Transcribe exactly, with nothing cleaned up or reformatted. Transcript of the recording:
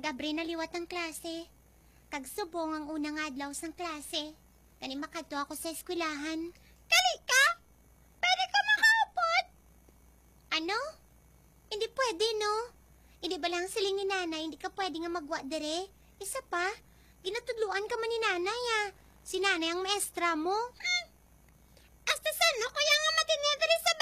Nag-abri na liwat ang klase. Kag subong ang unang adlaw sang klase. Kani makadto ako sa eskwelahan. Kali ka? Pwede ka makaupot? Ano? Hindi pwede, no? Hindi ba lang siling ni nanay, hindi ka pwede nga magwa dere? Isa pa, ginatudluan ka man ni nanay, ah. Si nanay ang maestra mo. Hmm. Hasta saan, no? Kaya nga matinya dere sa